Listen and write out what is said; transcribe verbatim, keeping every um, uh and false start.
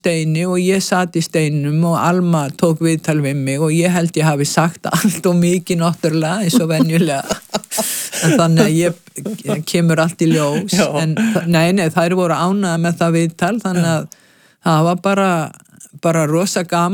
Steini og ég sat í steinum og Alma tók viðtal við mig og ég held ég hafi sagt allt og mikið náttúrulega eins og venjulega en þannig að ég kemur allt í ljós Já. en nei, nei, þær voru ánægðar með það viðtal þannig að það var bara bara rosa gaman